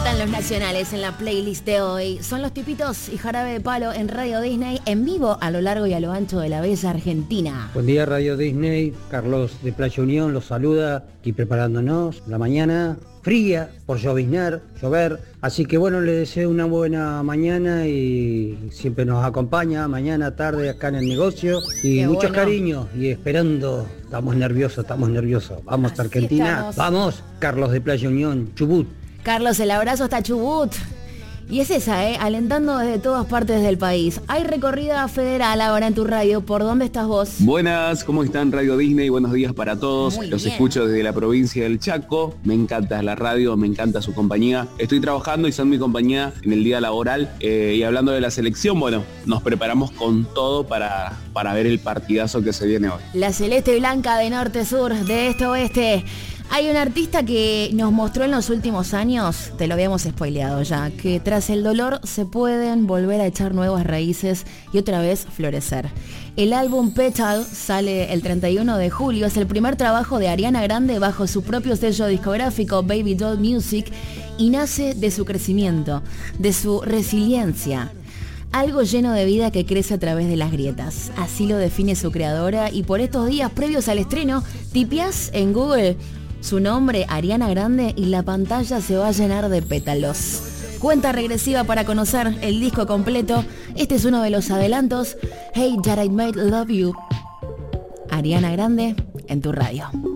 Faltan los nacionales en la playlist de hoy. Son Los Tipitos y Jarabe de Palo en Radio Disney, en vivo a lo largo y a lo ancho de la bella Argentina. Buen día, Radio Disney. Carlos de Playa Unión los saluda, aquí preparándonos la mañana fría por lloviznar, llover. Así que bueno, les deseo una buena mañana y siempre nos acompaña mañana, tarde acá en el negocio. Y Qué muchos bueno. cariños y esperando. Estamos nerviosos. Vamos, Así Argentina. estamos. Vamos, Carlos de Playa Unión, Chubut. Carlos, el abrazo hasta Chubut. Y es esa, alentando desde todas partes del país. Hay recorrida federal ahora en tu radio. ¿Por dónde estás vos? Buenas, ¿cómo están Radio Disney? Buenos días para todos. Muy Los bien. escucho desde la provincia del Chaco. Me encanta la radio, me encanta su compañía. Estoy trabajando y son mi compañía en el día laboral. Y hablando de la selección, bueno, nos preparamos con todo para ver el partidazo que se viene hoy. La celeste y blanca de norte-sur, de este a oeste. Hay un artista que nos mostró en los últimos años, te lo habíamos spoileado ya, que tras el dolor se pueden volver a echar nuevas raíces y otra vez florecer. El álbum Petal sale el 31 de julio, es el primer trabajo de Ariana Grande bajo su propio sello discográfico Baby Doll Music y nace de su crecimiento, de su resiliencia. Algo lleno de vida que crece a través de las grietas. Así lo define su creadora y por estos días previos al estreno, tipeás en Google su nombre, Ariana Grande, y la pantalla se va a llenar de pétalos. Cuenta regresiva para conocer el disco completo. Este es uno de los adelantos. Hey, That I Might Love You. Ariana Grande en tu radio.